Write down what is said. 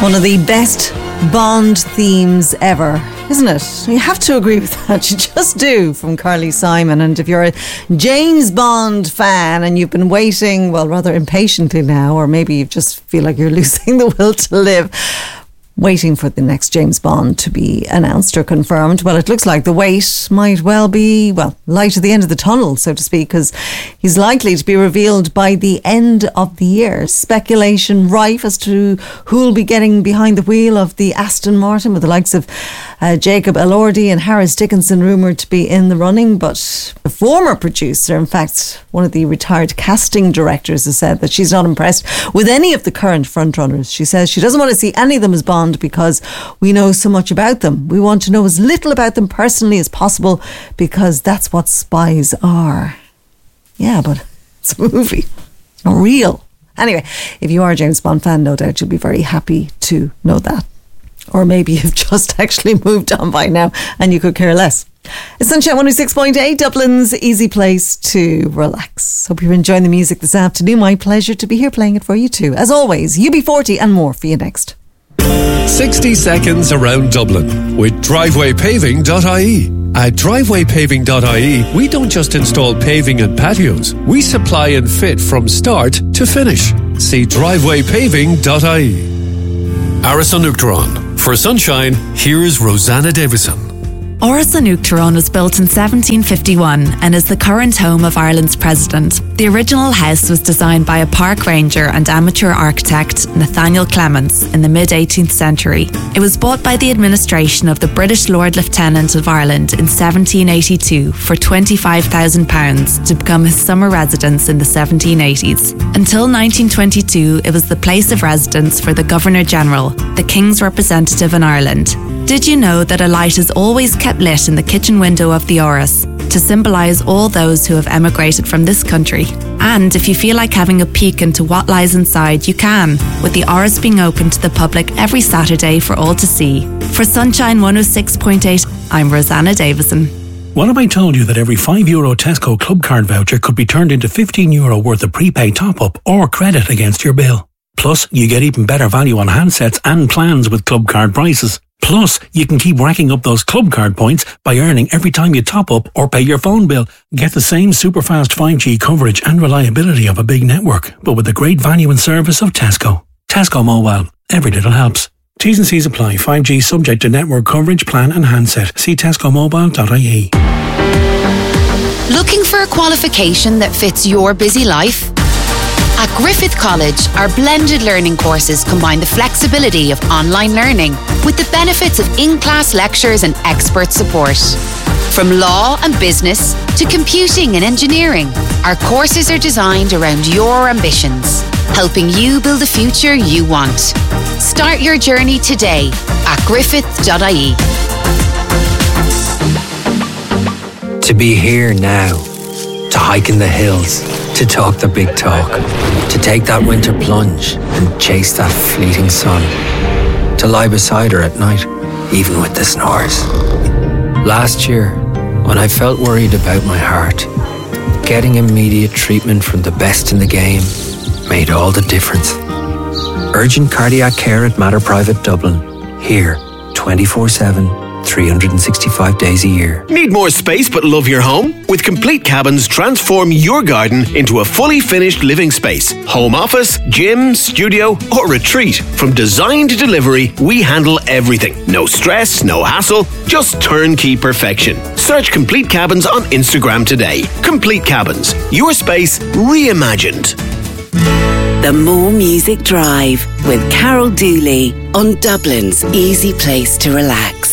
One of the best Bond themes ever, isn't it? You have to agree with that. You just do, from Carly Simon. And if you're a James Bond fan and you've been waiting, well, rather impatiently now, or maybe you just feel like you're losing the will to live, waiting for the next James Bond to be announced or confirmed, well, it looks like the wait might well be, light at the end of the tunnel, so to speak, because he's likely to be revealed by the end of the year. Speculation rife as to who'll be getting behind the wheel of the Aston Martin, with the likes of Jacob Elordi and Harris Dickinson rumoured to be in the running. But the former producer, in fact, one of the retired casting directors, has said that she's not impressed with any of the current frontrunners. She says she doesn't want to see any of them as Bond because we know so much about them. We want to know as little about them personally as possible because that's what spies are. Yeah, but it's a movie, not real. Anyway, if you are a James Bond fan, no doubt you'll be very happy to know that. Or maybe you've just actually moved on by now and you could care less. It's Sunshine 106.8, Dublin's easy place to relax. Hope you're enjoying the music this afternoon. My pleasure to be here playing it for you too. As always, UB40 and more for you next. 60 seconds around Dublin with drivewaypaving.ie. At drivewaypaving.ie, we don't just install paving and patios. We supply and fit from start to finish. See drivewaypaving.ie. Áras an Uachtaráin. For sunshine, here's Rosanna Davison. Áras an Uachtaráin was built in 1751 and is the current home of Ireland's president. The original house was designed by a park ranger and amateur architect Nathaniel Clements in the mid-18th century. It was bought by the administration of the British Lord Lieutenant of Ireland in 1782 for £25,000 to become his summer residence in the 1780s. Until 1922, it was the place of residence for the Governor-General, the King's representative in Ireland. Did you know that a light is always kept lit in the kitchen window of the Áras to symbolise all those who have emigrated from this country? And if you feel like having a peek into what lies inside, you can, with the Áras being open to the public every Saturday for all to see. For Sunshine 106.8, I'm Rosanna Davison. What if I told you that every €5 Tesco Club Card voucher could be turned into €15 worth of prepaid top-up or credit against your bill? Plus, you get even better value on handsets and plans with Club Card prices. Plus, you can keep racking up those Club Card points by earning every time you top up or pay your phone bill. Get the same super fast 5G coverage and reliability of a big network, but with the great value and service of Tesco. Tesco Mobile. Every little helps. T's and C's apply. 5G subject to network coverage, plan and handset. See tescomobile.ie. Looking for a qualification that fits your busy life? At Griffith College, our blended learning courses combine the flexibility of online learning with the benefits of in-class lectures and expert support. From law and business to computing and engineering, our courses are designed around your ambitions, helping you build the future you want. Start your journey today at griffith.ie. To be here now, to hike in the hills, to talk the big talk, to take that winter plunge and chase that fleeting sun, to lie beside her at night, even with the snores. Last year, when I felt worried about my heart, getting immediate treatment from the best in the game made all the difference. Urgent cardiac care at Mater Private Dublin, here 24/7. 365 days a year. Need more space but love your home? With Complete Cabins, transform your garden into a fully finished living space. Home office, gym, studio or retreat. From design to delivery, we handle everything. No stress, no hassle, just turnkey perfection. Search Complete Cabins on Instagram today. Complete Cabins, your space reimagined. The More Music Drive with Carol Dooley on Dublin's easy place to relax.